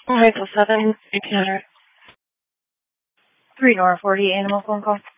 All right, till 7, 1800. 3 Nora 40, animal phone call.